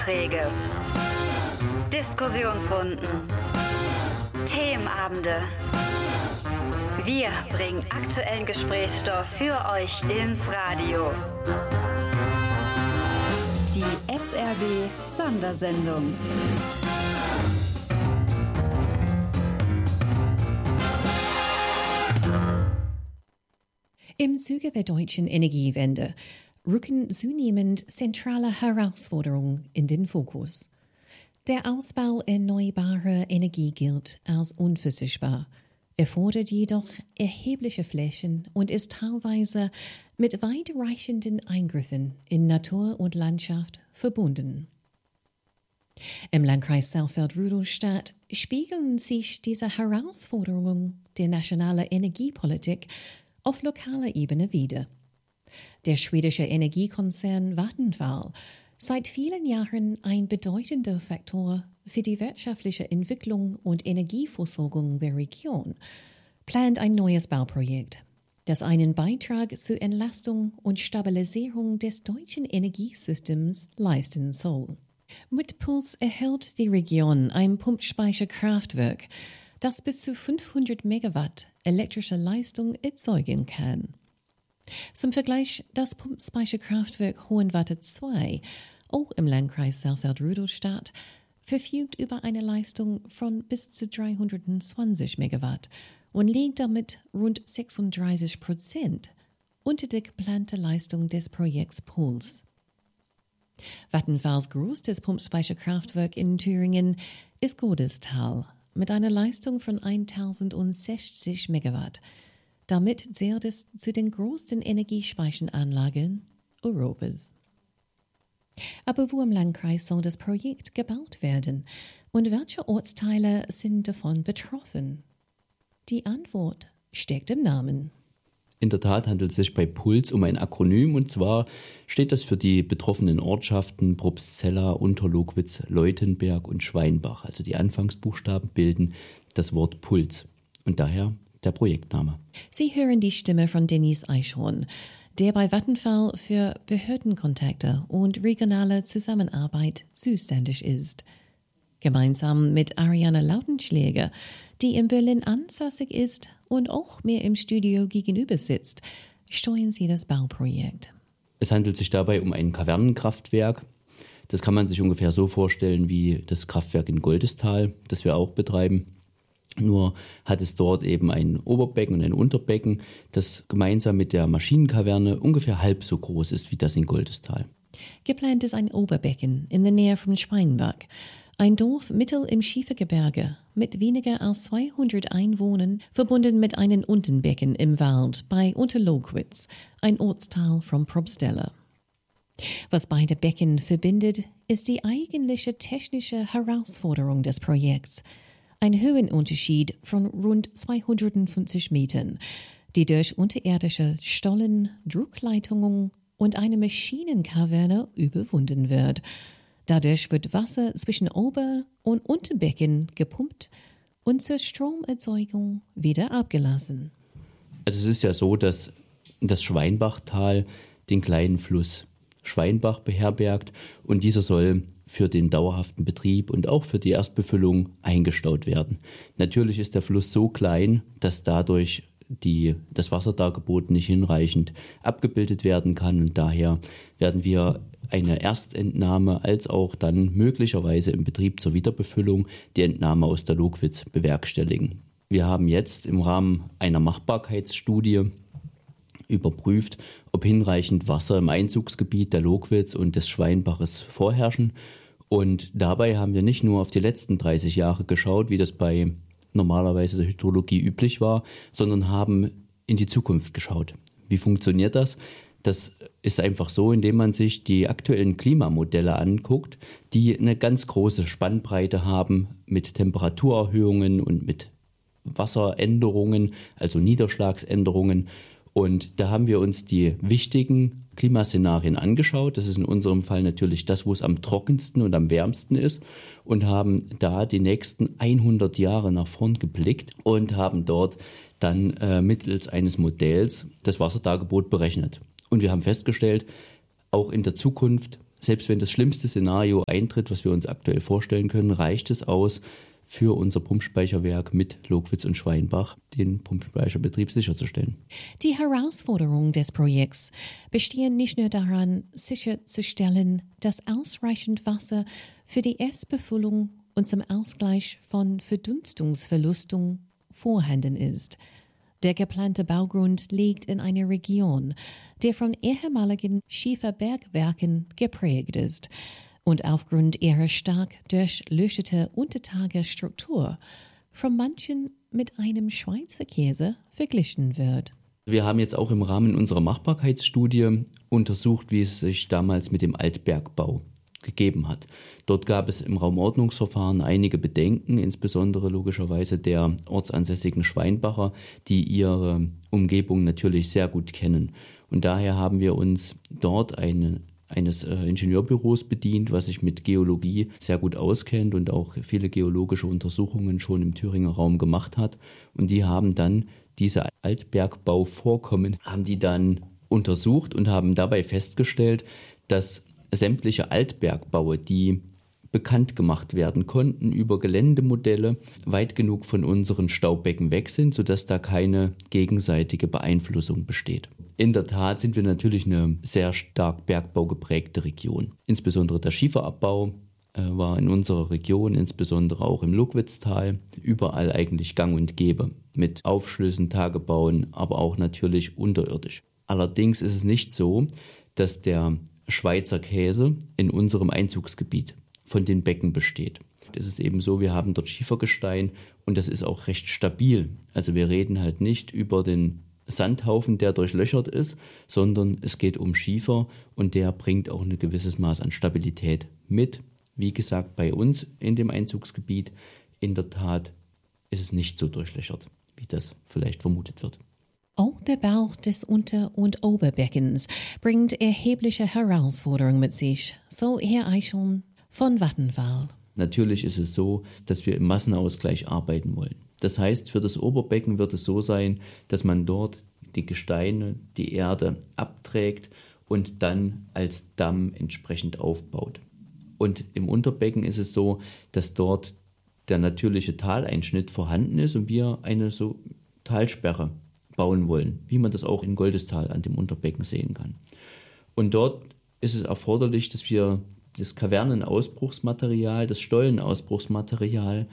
Beiträge, Diskussionsrunden, Themenabende. Wir bringen aktuellen Gesprächsstoff für euch ins Radio. Die SRB-Sondersendung. Im Zuge der deutschen Energiewende rücken zunehmend zentrale Herausforderungen in den Fokus. Der Ausbau erneuerbarer Energie gilt als unverzichtbar, erfordert jedoch erhebliche Flächen und ist teilweise mit weitreichenden Eingriffen in Natur und Landschaft verbunden. Im Landkreis Saalfeld-Rudolstadt spiegeln sich diese Herausforderungen der nationalen Energiepolitik auf lokaler Ebene wider. Der schwedische Energiekonzern Vattenfall, seit vielen Jahren ein bedeutender Faktor für die wirtschaftliche Entwicklung und Energieversorgung der Region, plant ein neues Bauprojekt, das einen Beitrag zur Entlastung und Stabilisierung des deutschen Energiesystems leisten soll. Mit Puls erhält die Region ein Pumpspeicherkraftwerk, das bis zu 500 Megawatt elektrische Leistung erzeugen kann. Zum Vergleich, das Pumpspeicherkraftwerk Hohenwarte 2, auch im Landkreis Saalfeld-Rudolstadt, verfügt über eine Leistung von bis zu 320 Megawatt und liegt damit rund 36% unter der geplanten Leistung des Projekts Puls. Vattenfalls größtes Pumpspeicherkraftwerk in Thüringen ist Godestal mit einer Leistung von 1060 Megawatt. Damit zählt es zu den größten Energiespeicheranlagen Europas. Aber wo im Landkreis soll das Projekt gebaut werden und welche Ortsteile sind davon betroffen? Die Antwort steckt im Namen. In der Tat handelt es sich bei Puls um ein Akronym, und zwar steht das für die betroffenen Ortschaften Probstzella, Unterlogwitz, Leutenberg und Schweinbach. Also die Anfangsbuchstaben bilden das Wort Puls und daher der Projektname. Sie hören die Stimme von Dennis Eichhorn, der bei Vattenfall für Behördenkontakte und regionale Zusammenarbeit zuständig ist. Gemeinsam mit Ariane Lautenschläger, die in Berlin ansässig ist und auch mir im Studio gegenüber sitzt, steuern sie das Bauprojekt. Es handelt sich dabei um ein Kavernenkraftwerk. Das kann man sich ungefähr so vorstellen wie das Kraftwerk in Goldestal, das wir auch betreiben. Nur hat es dort eben ein Oberbecken und ein Unterbecken, das gemeinsam mit der Maschinenkaverne ungefähr halb so groß ist wie das in Goldestal. Geplant ist ein Oberbecken in der Nähe von Schweinbach, ein Dorf mittel im Schiefergebirge mit weniger als 200 Einwohnern, verbunden mit einem Unterbecken im Wald bei Unterlogwitz, ein Ortsteil von Probstzella. Was beide Becken verbindet, ist die eigentliche technische Herausforderung des Projekts. Ein Höhenunterschied von rund 250 Metern, die durch unterirdische Stollen, Druckleitungen und eine Maschinenkaverne überwunden wird. Dadurch wird Wasser zwischen Ober- und Unterbecken gepumpt und zur Stromerzeugung wieder abgelassen. Also es ist ja so, dass das Schweinbachtal den kleinen Fluss Schweinbach beherbergt und dieser soll für den dauerhaften Betrieb und auch für die Erstbefüllung eingestaut werden. Natürlich ist der Fluss so klein, dass dadurch das Wasserdargebot nicht hinreichend abgebildet werden kann und daher werden wir eine Erstentnahme als auch dann möglicherweise im Betrieb zur Wiederbefüllung die Entnahme aus der Logwitz bewerkstelligen. Wir haben jetzt im Rahmen einer Machbarkeitsstudie überprüft, ob hinreichend Wasser im Einzugsgebiet der Logwitz und des Schweinbaches vorherrschen. Und dabei haben wir nicht nur auf die letzten 30 Jahre geschaut, wie das bei normalerweise der Hydrologie üblich war, sondern haben in die Zukunft geschaut. Wie funktioniert das? Das ist einfach so, indem man sich die aktuellen Klimamodelle anguckt, die eine ganz große Spannbreite haben mit Temperaturerhöhungen und mit Wasseränderungen, also Niederschlagsänderungen. Und da haben wir uns die wichtigen Klimaszenarien angeschaut. Das ist in unserem Fall natürlich das, wo es am trockensten und am wärmsten ist, und haben da die nächsten 100 Jahre nach vorn geblickt und haben dort dann mittels eines Modells das Wasserdargebot berechnet. Und wir haben festgestellt, auch in der Zukunft selbst wenn das schlimmste Szenario eintritt, was wir uns aktuell vorstellen können, reicht es aus, für unser Pumpspeicherwerk mit Lockwitz und Schweinbach den Pumpspeicherbetrieb sicherzustellen. Die Herausforderungen des Projekts bestehen nicht nur daran, sicherzustellen, dass ausreichend Wasser für die Erstbefüllung und zum Ausgleich von Verdunstungsverlusten vorhanden ist. Der geplante Baugrund liegt in einer Region, die von ehemaligen Schieferbergwerken geprägt ist und aufgrund ihrer stark durchleuchteten Untertagestruktur von manchen mit einem Schweizer Käse verglichen wird. Wir haben jetzt auch im Rahmen unserer Machbarkeitsstudie untersucht, wie es sich damals mit dem Altbergbau gegeben hat. Dort gab es im Raumordnungsverfahren einige Bedenken, insbesondere logischerweise der ortsansässigen Schweinbacher, die ihre Umgebung natürlich sehr gut kennen. Und daher haben wir uns dort eines Ingenieurbüros bedient, was sich mit Geologie sehr gut auskennt und auch viele geologische Untersuchungen schon im Thüringer Raum gemacht hat. Und die haben dann diese Altbergbauvorkommen, haben die dann untersucht und haben dabei festgestellt, dass sämtliche Altbergbaue, die bekannt gemacht werden konnten über Geländemodelle, weit genug von unseren Staubbecken weg sind, sodass da keine gegenseitige Beeinflussung besteht. In der Tat sind wir natürlich eine sehr stark bergbaugeprägte Region. Insbesondere der Schieferabbau war in unserer Region, insbesondere auch im Lockwitztal, überall eigentlich gang und gäbe. Mit Aufschlüssen, Tagebauen, aber auch natürlich unterirdisch. Allerdings ist es nicht so, dass der Schweizer Käse in unserem Einzugsgebiet von den Becken besteht. Es ist eben so, wir haben dort Schiefergestein und das ist auch recht stabil. Also wir reden halt nicht über den Sandhaufen, der durchlöchert ist, sondern es geht um Schiefer und der bringt auch ein gewisses Maß an Stabilität mit. Wie gesagt, bei uns in dem Einzugsgebiet in der Tat ist es nicht so durchlöchert, wie das vielleicht vermutet wird. Auch der Bau des Unter- und Oberbeckens bringt erhebliche Herausforderungen mit sich, so Herr Eichhorn von Vattenfall. Natürlich ist es so, dass wir im Massenausgleich arbeiten wollen. Das heißt, für das Oberbecken wird es so sein, dass man dort die Gesteine, die Erde abträgt und dann als Damm entsprechend aufbaut. Und im Unterbecken ist es so, dass dort der natürliche Taleinschnitt vorhanden ist und wir eine so Talsperre bauen wollen, wie man das auch in Goldestal an dem Unterbecken sehen kann. Und dort ist es erforderlich, dass wir das Kavernenausbruchsmaterial, das Stollenausbruchsmaterial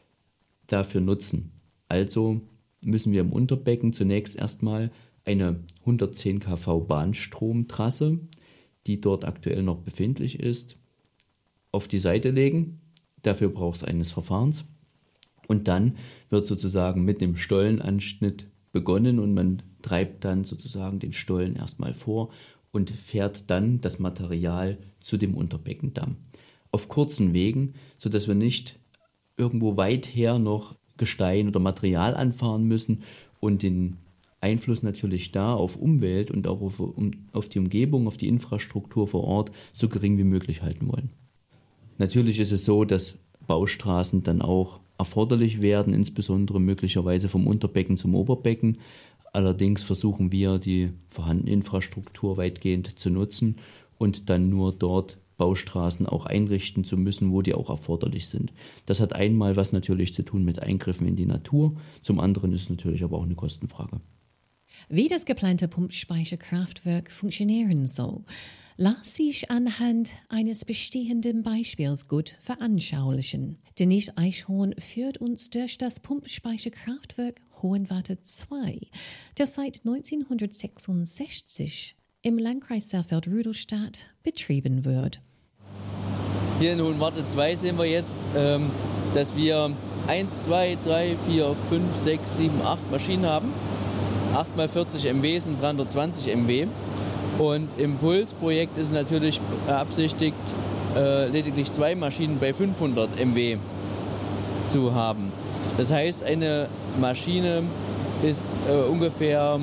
dafür nutzen. Also müssen wir im Unterbecken zunächst erstmal eine 110 kV Bahnstromtrasse, die dort aktuell noch befindlich ist, auf die Seite legen. Dafür braucht es eines Verfahrens. Und dann wird sozusagen mit dem Stollenanschnitt begonnen und man treibt dann sozusagen den Stollen erstmal vor und fährt dann das Material zu dem Unterbeckendamm. Auf kurzen Wegen, sodass wir nicht irgendwo weit her noch Gestein oder Material anfahren müssen und den Einfluss natürlich da auf Umwelt und auch auf die Umgebung, auf die Infrastruktur vor Ort so gering wie möglich halten wollen. Natürlich ist es so, dass Baustraßen dann auch erforderlich werden, insbesondere möglicherweise vom Unterbecken zum Oberbecken. Allerdings versuchen wir, die vorhandene Infrastruktur weitgehend zu nutzen und dann nur dort Baustraßen auch einrichten zu müssen, wo die auch erforderlich sind. Das hat einmal was natürlich zu tun mit Eingriffen in die Natur, zum anderen ist es natürlich aber auch eine Kostenfrage. Wie das geplante Pumpspeicherkraftwerk funktionieren soll, lässt sich anhand eines bestehenden Beispiels gut veranschaulichen. Denise Eichhorn führt uns durch das Pumpspeicherkraftwerk Hohenwarte 2, das seit 1966 im Landkreis Saalfeld-Rudolstadt betrieben wird. Hier in Hohenwarte 2 sehen wir jetzt, dass wir 1, 2, 3, 4, 5, 6, 7, 8 Maschinen haben. 8 mal 40 MW sind 320 MW. Und im Pulsprojekt ist natürlich beabsichtigt, lediglich 2 Maschinen bei 500 MW zu haben. Das heißt, eine Maschine ist ungefähr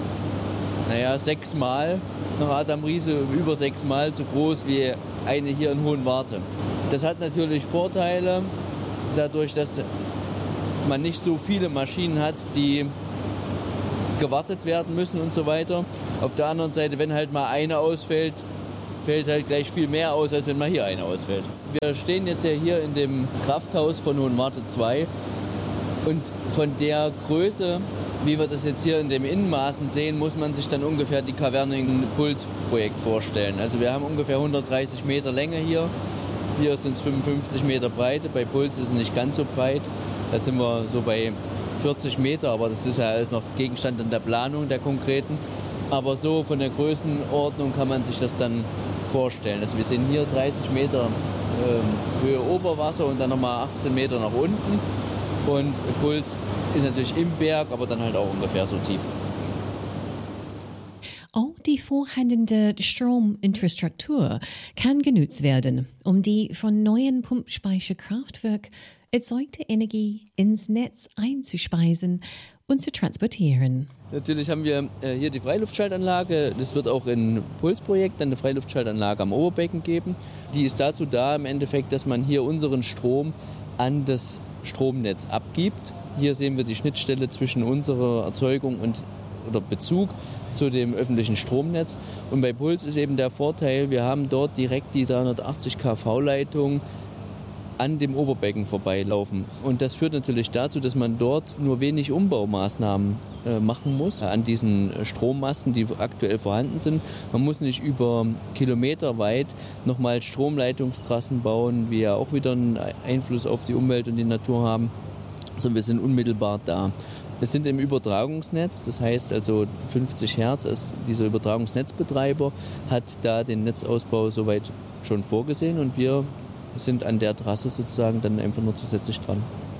6-mal nach Adam Riese, über 6-mal so groß wie eine hier in Hohenwarte. Das hat natürlich Vorteile, dadurch, dass man nicht so viele Maschinen hat, die gewartet werden müssen und so weiter. Auf der anderen Seite, wenn halt mal eine ausfällt, fällt halt gleich viel mehr aus, als wenn mal hier eine ausfällt. Wir stehen jetzt ja hier in dem Krafthaus von Hohenwarte 2 und von der Größe, wie wir das jetzt hier in den Innenmaßen sehen, muss man sich dann ungefähr die Cavern-Impuls-Projekt vorstellen. Also wir haben ungefähr 130 Meter Länge hier. Hier sind es 55 Meter Breite, bei Puls ist es nicht ganz so breit. Da sind wir so bei 40 Meter, aber das ist ja alles noch Gegenstand in der Planung der konkreten. Aber so von der Größenordnung kann man sich das dann vorstellen. Also wir sehen hier 30 Meter Höhe Oberwasser und dann nochmal 18 Meter nach unten. Und Puls ist natürlich im Berg, aber dann halt auch ungefähr so tief. Auch die vorhandene Strominfrastruktur kann genutzt werden, um die von neuen Pumpspeicherkraftwerk erzeugte Energie ins Netz einzuspeisen und zu transportieren. Natürlich haben wir hier die Freiluftschaltanlage. Es wird auch im Pulsprojekt eine Freiluftschaltanlage am Oberbecken geben. Die ist dazu da im Endeffekt, dass man hier unseren Strom an das Stromnetz abgibt. Hier sehen wir die Schnittstelle zwischen unserer Erzeugung oder Bezug zu dem öffentlichen Stromnetz. Und bei Puls ist eben der Vorteil, wir haben dort direkt die 380 kV-Leitung an dem Oberbecken vorbeilaufen. Und das führt natürlich dazu, dass man dort nur wenig Umbaumaßnahmen machen muss an diesen Strommasten, die aktuell vorhanden sind. Man muss nicht über Kilometer weit nochmal Stromleitungstrassen bauen, die ja auch wieder einen Einfluss auf die Umwelt und die Natur haben, sondern wir sind unmittelbar da. Wir sind im Übertragungsnetz, das heißt also 50 Hertz, dieser Übertragungsnetzbetreiber hat da den Netzausbau soweit schon vorgesehen und wir sind an der Trasse sozusagen dann einfach nur zusätzlich dran.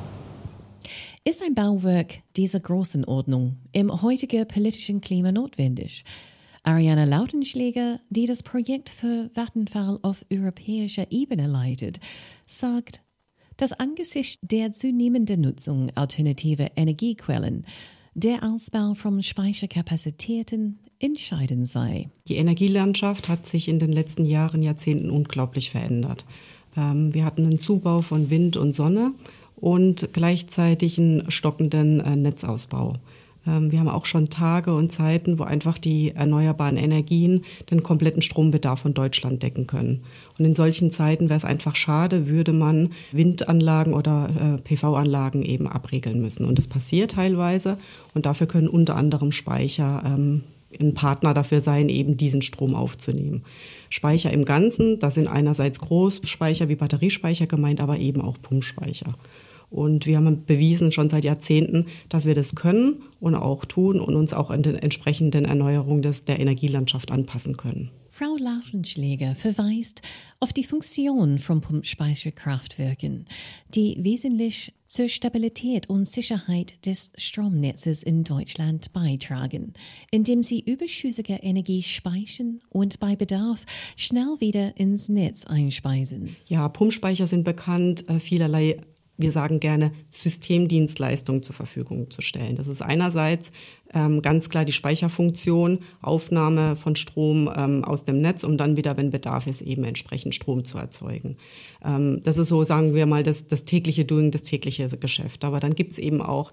Ist ein Bauwerk dieser Größenordnung im heutigen politischen Klima notwendig? Ariane Lautenschläger, die das Projekt für Vattenfall auf europäischer Ebene leitet, sagt, dass angesichts der zunehmenden Nutzung alternativer Energiequellen der Ausbau von Speicherkapazitäten entscheidend sei. Die Energielandschaft hat sich in den letzten Jahrzehnten unglaublich verändert. Wir hatten einen Zubau von Wind und Sonne und gleichzeitig einen stockenden Netzausbau. Wir haben auch schon Tage und Zeiten, wo einfach die erneuerbaren Energien den kompletten Strombedarf von Deutschland decken können. Und in solchen Zeiten wäre es einfach schade, würde man Windanlagen oder PV-Anlagen eben abregeln müssen. Und das passiert teilweise und dafür können unter anderem Speicher ein Partner dafür sein, eben diesen Strom aufzunehmen. Speicher im Ganzen, da sind einerseits Großspeicher wie Batteriespeicher gemeint, aber eben auch Pumpspeicher. Und wir haben bewiesen schon seit Jahrzehnten, dass wir das können und auch tun und uns auch an den entsprechenden Erneuerungen der Energielandschaft anpassen können. Frau Lautenschläger verweist auf die Funktion von Pumpspeicherkraftwerken, die wesentlich zur Stabilität und Sicherheit des Stromnetzes in Deutschland beitragen, indem sie überschüssige Energie speichern und bei Bedarf schnell wieder ins Netz einspeisen. Ja, Pumpspeicher sind bekannt, vielerlei, wir sagen gerne, Systemdienstleistungen zur Verfügung zu stellen. Das ist einerseits ganz klar die Speicherfunktion, Aufnahme von Strom aus dem Netz, um dann wieder, wenn Bedarf ist, eben entsprechend Strom zu erzeugen. Das ist so, sagen wir mal, das tägliche Doing, das tägliche Geschäft. Aber dann gibt es eben auch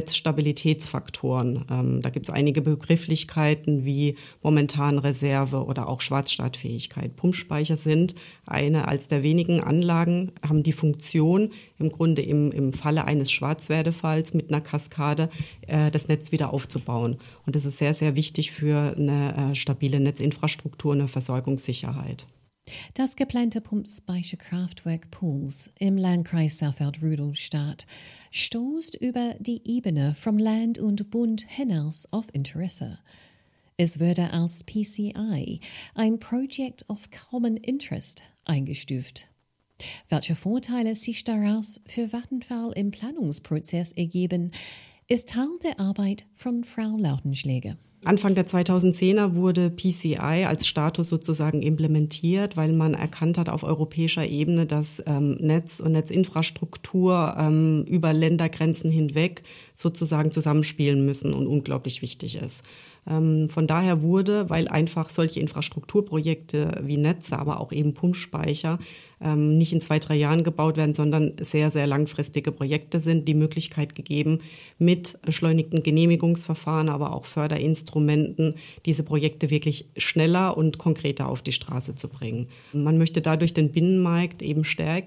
Netzstabilitätsfaktoren. Da gibt es einige Begrifflichkeiten wie momentan Reserve oder auch Schwarzstartfähigkeit. Pumpspeicher sind eine als der wenigen Anlagen, haben die Funktion, im Grunde im Falle eines Schwarzwerdefalls mit einer Kaskade das Netz wieder aufzubauen. Und das ist sehr, sehr wichtig für eine stabile Netzinfrastruktur und eine Versorgungssicherheit. Das geplante Pumpspeicherkraftwerk Puls im Landkreis Saalfeld-Rudolstadt stoßt über die Ebene vom Land und Bund hinaus auf Interesse. Es wurde als PCI, ein Project of Common Interest, eingestuft. Welche Vorteile sich daraus für Vattenfall im Planungsprozess ergeben, ist Teil der Arbeit von Frau Lautenschläger. Anfang der 2010er wurde PCI als Status sozusagen implementiert, weil man erkannt hat auf europäischer Ebene, dass Netz und Netzinfrastruktur über Ländergrenzen hinweg sozusagen zusammenspielen müssen und unglaublich wichtig ist. Von daher wurde, weil einfach solche Infrastrukturprojekte wie Netze, aber auch eben Pumpspeicher nicht in 2-3 Jahren gebaut werden, sondern sehr, sehr langfristige Projekte sind, die Möglichkeit gegeben, mit beschleunigten Genehmigungsverfahren, aber auch Förderinstrumenten diese Projekte wirklich schneller und konkreter auf die Straße zu bringen. Man möchte dadurch den Binnenmarkt eben stärken.